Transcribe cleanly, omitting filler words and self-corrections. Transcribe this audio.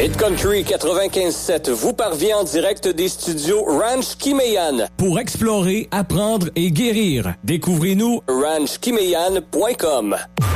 Hit Country 95.7 vous parvient en direct des studios Ranch Kimeyan. Pour explorer, apprendre et guérir, découvrez-nous ranchkimeyan.com.